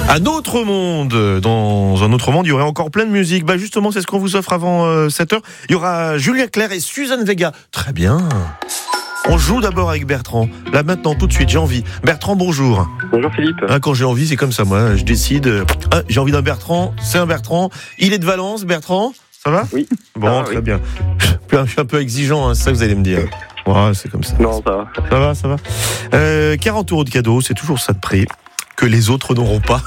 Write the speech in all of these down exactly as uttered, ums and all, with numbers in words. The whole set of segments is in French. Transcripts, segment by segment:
Un autre monde, dans un autre monde, il y aurait encore plein de musique. Bah justement, c'est ce qu'on vous offre avant euh, sept heures. Il y aura Julien Clerc et Suzanne Vega. Très bien. On joue d'abord avec Bertrand. Là maintenant, tout de suite, j'ai envie. Bertrand, bonjour. Bonjour Philippe. Ah, quand j'ai envie, c'est comme ça, moi. Je décide. Euh, ah, j'ai envie d'un Bertrand. C'est un Bertrand. Il est de Valence, Bertrand. Ça va ? Oui. Bon, Ah, très oui. bien. Je suis un peu exigeant, hein, c'est ça que vous allez me dire. Ouais, c'est comme ça. Non, ça va. Ça va, ça va. Euh, quarante euros de cadeaux, c'est toujours ça de prix que les autres n'auront pas.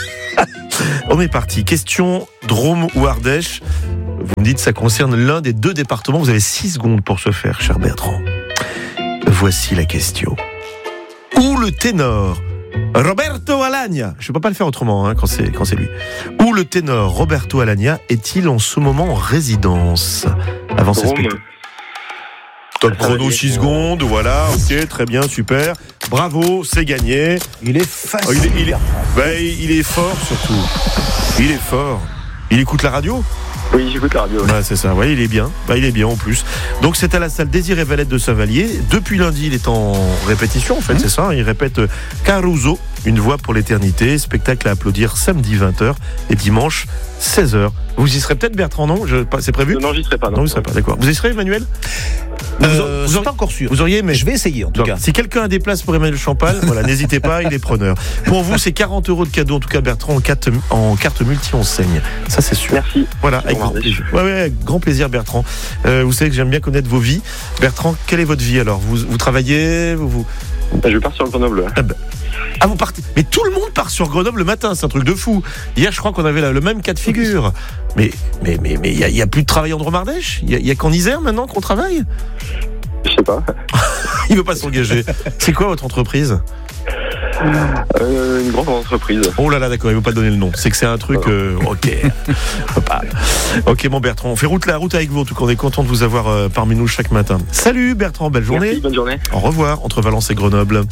On est parti. Question Drôme ou Ardèche. Vous me dites ça concerne l'un des deux départements. Vous avez six secondes pour ce faire, cher Bertrand. Voici la question. Où le ténor Roberto Alagna, je ne peux pas le faire autrement hein, quand, c'est, quand c'est lui. Où le ténor Roberto Alagna est-il en ce moment en résidence avant ses Drôme. spectacles? Top chrono, six secondes, voilà, ok, très bien, super. Bravo, c'est gagné. Il est facile. Oh, il, est, il, est, bah, il est fort surtout. Il est fort. Il écoute la radio ? Oui, j'écoute la radio. Bah, c'est ça, ouais, il est bien. Bah, il est bien en plus. Donc c'est à la salle Désiré Valette de Saint-Vallier. Depuis lundi, il est en répétition en fait, mmh. c'est ça. Il répète Caruso, une voix pour l'éternité. Spectacle à applaudir samedi vingt heures et dimanche seize heures. Vous y serez peut-être Bertrand, non ? Je, C'est prévu ? Non, j'y serai pas. Non, non vous y serez pas, d'accord. Vous y serez Emmanuel ? Euh, vous, c'est auriez, pas encore sûr. Vous auriez aimé ? Je vais essayer en tout Donc, cas. Si quelqu'un a des places pour Emmanuel Champal, voilà, n'hésitez pas, il est preneur. Pour vous, c'est quarante euros de cadeau, en tout cas Bertrand, en carte, en carte multi-enseigne. Ça, c'est sûr. Merci. Voilà, avec grand, ouais, ouais, avec grand plaisir Bertrand. Euh, vous savez que j'aime bien connaître vos vies. Bertrand, quelle est votre vie alors ? vous, vous travaillez vous, vous... Je pars sur Grenoble. Ah, ben. ah, vous partez. Mais tout le monde part sur Grenoble le matin, c'est un truc de fou. Hier, je crois qu'on avait le même cas de figure. Mais mais mais mais il y, y a plus de travail en Drôme-Ardèche ? Il y, y a qu'en Isère maintenant qu'on travaille ? Je sais pas. Il veut pas s'engager. C'est quoi votre entreprise ? Euh, une grande entreprise. Oh là là, d'accord, il veut pas donner le nom. C'est que c'est un truc. Euh, ok. Ok, mon Bertrand, on fait route la route avec vous. En tout cas, on est content de vous avoir euh, parmi nous chaque matin. Salut Bertrand, belle journée. Merci, bonne journée. Au revoir entre Valence et Grenoble.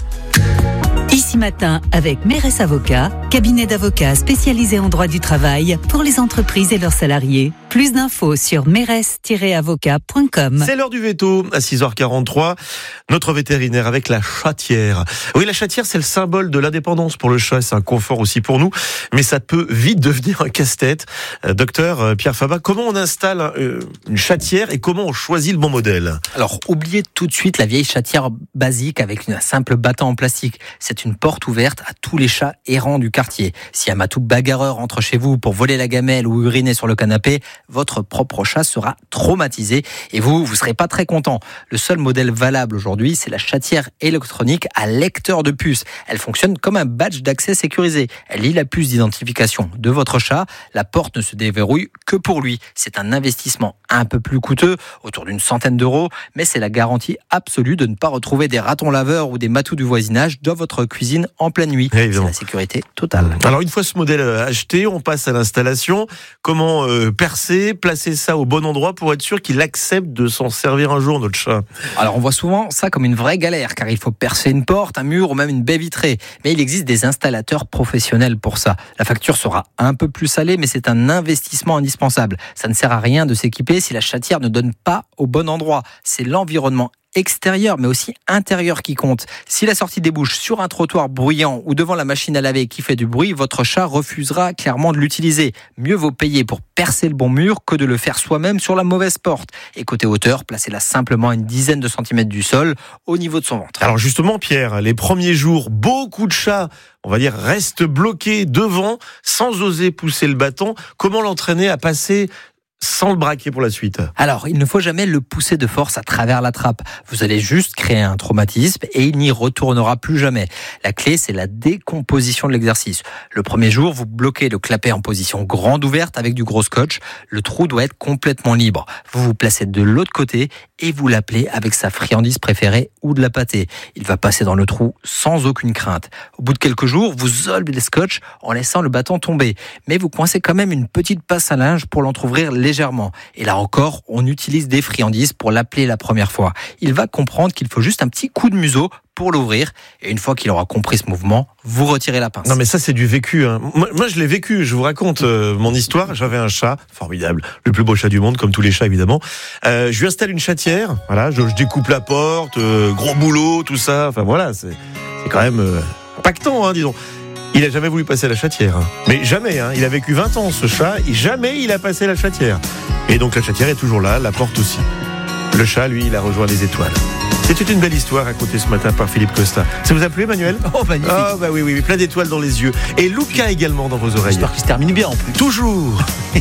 Ici Matin avec Mérès Avocats, cabinet d'avocats spécialisé en droit du travail pour les entreprises et leurs salariés. Plus d'infos sur mérès tiret avocat point com. C'est l'heure du veto à six heures quarante-trois. Notre vétérinaire avec la chatière. Oui, la chatière, c'est le symbole de l'indépendance pour le chat. C'est un confort aussi pour nous. Mais ça peut vite devenir un casse-tête. Euh, docteur euh, Pierre Fabat, comment on installe euh, une chatière et comment on choisit le bon modèle ? Alors, oubliez tout de suite la vieille chatière basique avec un simple battant en plastique. C'est une porte ouverte à tous les chats errants du quartier. Si un matou bagarreur entre chez vous pour voler la gamelle ou uriner sur le canapé, votre propre chat sera traumatisé et vous, vous serez pas très content. Le seul modèle valable aujourd'hui, c'est la chatière électronique à lecteur de puce. Elle fonctionne comme un badge d'accès sécurisé. Elle lit la puce d'identification de votre chat. La porte ne se déverrouille que pour lui. C'est un investissement un peu plus coûteux, autour d'une centaine d'euros, mais c'est la garantie absolue de ne pas retrouver des ratons laveurs ou des matous du voisinage dans votre cuisine en pleine nuit. Évidemment. C'est la sécurité totale. Alors une fois ce modèle acheté, on passe à l'installation. Comment euh, percer, placer ça au bon endroit pour être sûr qu'il accepte de s'en servir un jour, notre chat ? Alors on voit souvent ça comme une vraie galère, car il faut percer une porte, un mur ou même une baie vitrée. Mais il existe des installateurs professionnels pour ça. La facture sera un peu plus salée, mais c'est un investissement indispensable. Ça ne sert à rien de s'équiper si la chatière ne donne pas au bon endroit. C'est l'environnement extérieur mais aussi intérieur qui compte. Si la sortie débouche sur un trottoir bruyant ou devant la machine à laver qui fait du bruit, votre chat refusera clairement de l'utiliser. Mieux vaut payer pour percer le bon mur que de le faire soi-même sur la mauvaise porte. Et côté hauteur, placez-la simplement à une dizaine de centimètres du sol au niveau de son ventre. Alors justement Pierre, les premiers jours, beaucoup de chats, on va dire, restent bloqués devant sans oser pousser le bâton. Comment l'entraîner à passer sans le braquer pour la suite? Alors, il ne faut jamais le pousser de force à travers la trappe. Vous allez juste créer un traumatisme et il n'y retournera plus jamais. La clé, c'est la décomposition de l'exercice. Le premier jour, vous bloquez le clapet en position grande ouverte avec du gros scotch. Le trou doit être complètement libre. Vous vous placez de l'autre côté et vous l'appelez avec sa friandise préférée ou de la pâtée. Il va passer dans le trou sans aucune crainte. Au bout de quelques jours, vous solvez le scotch en laissant le bâton tomber. Mais vous coincez quand même une petite passe à linge pour l'entrouvrir légèrement. Et là encore, on utilise des friandises pour l'appeler la première fois. Il va comprendre qu'il faut juste un petit coup de museau pour l'ouvrir. Et une fois qu'il aura compris ce mouvement, vous retirez la pince. Non mais ça c'est du vécu. Hein. Moi, moi je l'ai vécu, je vous raconte euh, mon histoire. J'avais un chat, formidable, le plus beau chat du monde, comme tous les chats évidemment. Euh, je lui installe une chatière, voilà, je, je découpe la porte, euh, gros boulot, tout ça. Enfin voilà, c'est, c'est quand même euh, impactant, hein, disons. Il a jamais voulu passer la chatière. hein. Mais jamais, hein. Il a vécu vingt ans ce chat, et jamais il a passé la chatière. Et donc la chatière est toujours là, la porte aussi. Le chat, lui, il a rejoint les étoiles. C'était une belle histoire racontée ce matin par Philippe Costa. Ça vous a plu, Emmanuel ? Oh, magnifique. Ah bah oui, oui, oui, plein d'étoiles dans les yeux. Et Luca également dans vos oreilles. J'espère qu'il se termine bien en plus. Toujours